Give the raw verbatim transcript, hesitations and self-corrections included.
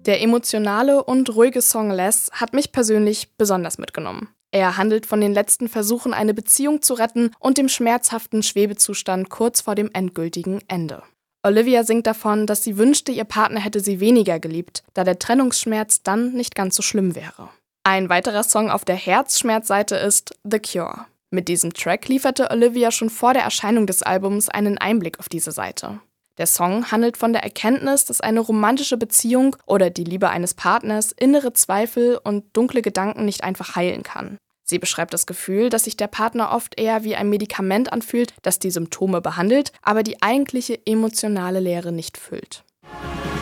Der emotionale und ruhige Song Less hat mich persönlich besonders mitgenommen. Er handelt von den letzten Versuchen, eine Beziehung zu retten und dem schmerzhaften Schwebezustand kurz vor dem endgültigen Ende. Olivia singt davon, dass sie wünschte, ihr Partner hätte sie weniger geliebt, da der Trennungsschmerz dann nicht ganz so schlimm wäre. Ein weiterer Song auf der Herzschmerzseite ist The Cure. Mit diesem Track lieferte Olivia schon vor der Erscheinung des Albums einen Einblick auf diese Seite. Der Song handelt von der Erkenntnis, dass eine romantische Beziehung oder die Liebe eines Partners innere Zweifel und dunkle Gedanken nicht einfach heilen kann. Sie beschreibt das Gefühl, dass sich der Partner oft eher wie ein Medikament anfühlt, das die Symptome behandelt, aber die eigentliche emotionale Leere nicht füllt.